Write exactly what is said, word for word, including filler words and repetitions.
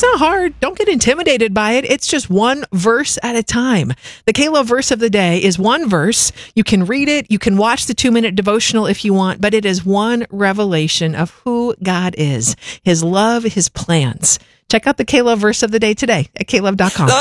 It's not hard. Don't get intimidated by it. It's just one verse at a time. The K-Love verse of the day is one verse. You can read it. You can watch the two-minute devotional if you want, but it is one revelation of who God is, his love, his plans. Check out the K-Love verse of the day today at K Love dot com.